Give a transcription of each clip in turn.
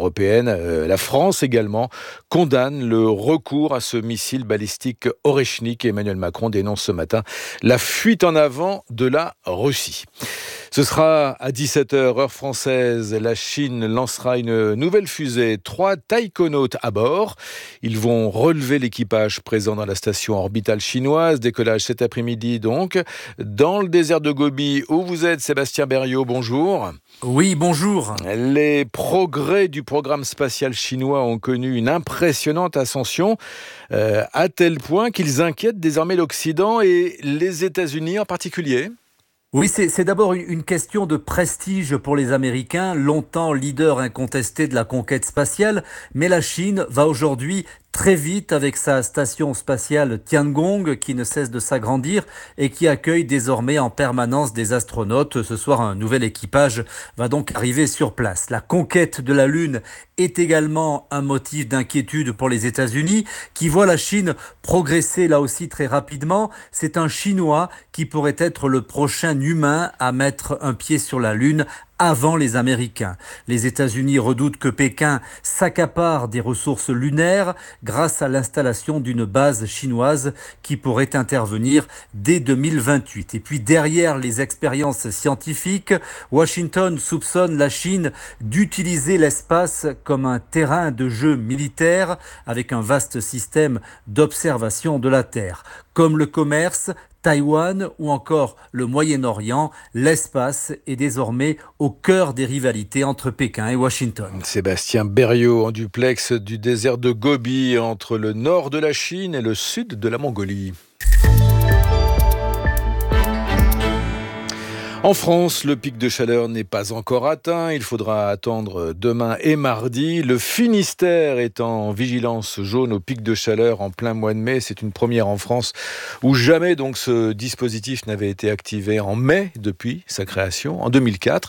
européenne, la France également, condamne le recours à ce missile balistique Oreshnik. Emmanuel Macron dénonce ce matin la fuite en avant de la Russie. Ce sera à 17h, heure française. La Chine lancera une nouvelle fusée. 3 taïkonautes à bord. Ils vont relever l'équipage présent dans la station orbitale chinoise. Décollage cet après-midi donc. Dans le désert de Gobi, où vous êtes, Sébastien Berriot, bonjour. Oui, bonjour. Les progrès du programme spatial chinois ont connu une impressionnante ascension, à tel point qu'ils inquiètent désormais l'Occident et les États-Unis en particulier. Oui, c'est d'abord une question de prestige pour les Américains, longtemps leader incontesté de la conquête spatiale, mais la Chine va aujourd'hui très vite avec sa station spatiale Tiangong qui ne cesse de s'agrandir et qui accueille désormais en permanence des astronautes. Ce soir, un nouvel équipage va donc arriver sur place. La conquête de la Lune est également un motif d'inquiétude pour les États-Unis qui voient la Chine progresser là aussi très rapidement. C'est un Chinois qui pourrait être le prochain humain à mettre un pied sur la Lune avant les Américains. Les États-Unis redoutent que Pékin s'accapare des ressources lunaires grâce à l'installation d'une base chinoise qui pourrait intervenir dès 2028. Et puis derrière les expériences scientifiques, Washington soupçonne la Chine d'utiliser l'espace comme un terrain de jeu militaire avec un vaste système d'observation de la Terre. Comme le commerce, Taïwan ou encore le Moyen-Orient, l'espace est désormais au cœur des rivalités entre Pékin et Washington. Sébastien Berriot en duplex du désert de Gobi entre le nord de la Chine et le sud de la Mongolie. En France, le pic de chaleur n'est pas encore atteint. Il faudra attendre demain et mardi. Le Finistère est en vigilance jaune au pic de chaleur en plein mois de mai. C'est une première en France où jamais donc ce dispositif n'avait été activé en mai depuis sa création en 2004.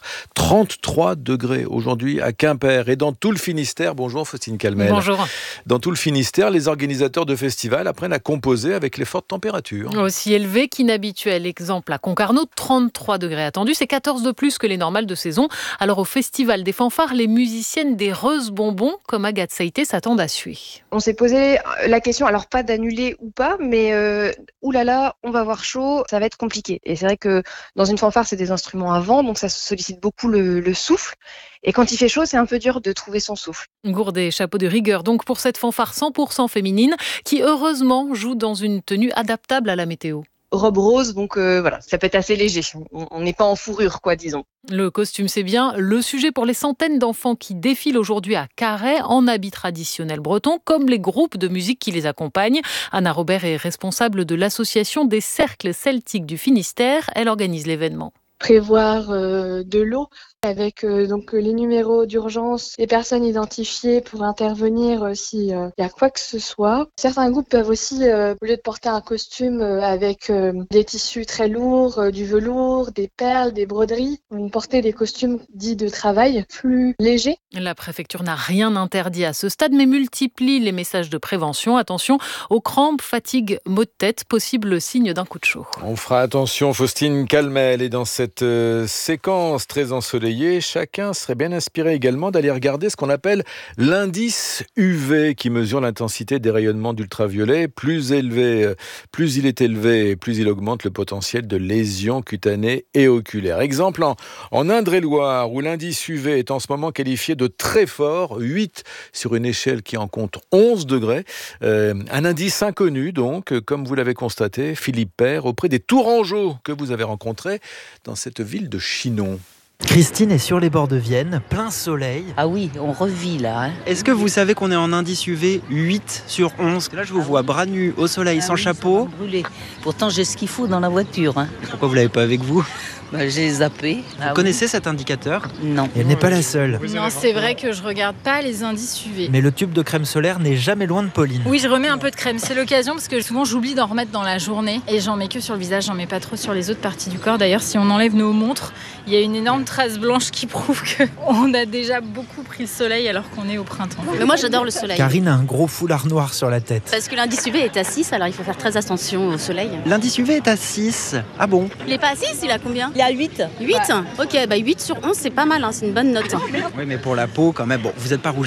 33 degrés aujourd'hui à Quimper et dans tout le Finistère. Bonjour Faustine Calmel. Bonjour. Dans tout le Finistère, les organisateurs de festivals apprennent à composer avec les fortes températures. Aussi élevé qu'inhabituel. Exemple à Concarneau, 33 degrés attendu, c'est 14 de plus que les normales de saison. Alors au Festival des Fanfares, les musiciennes des Reuses Bonbons, comme Agathe Saïté, s'attendent à suer. On s'est posé la question, alors pas d'annuler ou pas, mais oulala, on va avoir chaud, ça va être compliqué. Et c'est vrai que dans une fanfare, c'est des instruments à vent, donc ça sollicite beaucoup le souffle. Et quand il fait chaud, c'est un peu dur de trouver son souffle. Gourde et chapeau de rigueur donc pour cette fanfare 100% féminine qui heureusement joue dans une tenue adaptable à la météo. Robe rose, donc voilà, ça peut être assez léger. On n'est pas en fourrure, quoi, disons. Le costume, c'est bien le sujet pour les centaines d'enfants qui défilent aujourd'hui à Carhaix en habits traditionnels bretons, comme les groupes de musique qui les accompagnent. Anna Robert est responsable de l'association des cercles celtiques du Finistère. Elle organise l'événement. Prévoir de l'eau avec donc les numéros d'urgence, les personnes identifiées pour intervenir s'il y a quoi que ce soit. Certains groupes peuvent aussi, au lieu de porter un costume avec des tissus très lourds, du velours, des perles, des broderies, vont porter des costumes dits de travail plus légers. La préfecture n'a rien interdit à ce stade, mais multiplie les messages de prévention. Attention aux crampes, fatigue, maux de tête, possible signe d'un coup de chaud. On fera attention, Faustine Calmel, et dans cette séquence très ensoleillée, chacun serait bien inspiré également d'aller regarder ce qu'on appelle l'indice UV qui mesure l'intensité des rayonnements d'ultraviolet. Plus il est élevé, plus il augmente le potentiel de lésions cutanées et oculaires. Exemple en Indre-et-Loire où l'indice UV est en ce moment qualifié de très fort, 8 sur une échelle qui en compte 11 degrés. Un indice inconnu donc, comme vous l'avez constaté, Philippe Père, auprès des Tourangeaux que vous avez rencontrés dans cette ville de Chinon. Christine est sur les bords de Vienne, plein soleil. Ah oui, on revit là. Est-ce que vous savez qu'on est en indice UV 8 sur 11 ? Là, je vous vois bras nus, au soleil, sans chapeau. Brûlé. Pourtant, j'ai ce qu'il faut dans la voiture. Pourquoi vous l'avez pas avec vous ? J'ai zappé. Vous connaissez cet indicateur ? Non. Elle n'est pas la seule. Non, c'est vrai que je regarde pas les indices UV. Mais le tube de crème solaire n'est jamais loin de Pauline. Oui, je remets un peu de crème. C'est l'occasion parce que souvent j'oublie d'en remettre dans la journée. Et j'en mets que sur le visage, j'en mets pas trop sur les autres parties du corps. D'ailleurs, si on enlève nos montres, il y a une énorme trace blanche qui prouve qu'on a déjà beaucoup pris le soleil alors qu'on est au printemps. Mais moi j'adore le soleil. Karine a un gros foulard noir sur la tête. Parce que l'indice UV est à 6, alors il faut faire très attention au soleil. L'indice UV est à 6. Ah bon ? Il est pas à 6, il a combien ? Il y a 8. 8 ? Ok, 8 sur 11 c'est pas mal, c'est une bonne note. Oui, mais pour la peau quand même, bon, vous n'êtes pas rouge.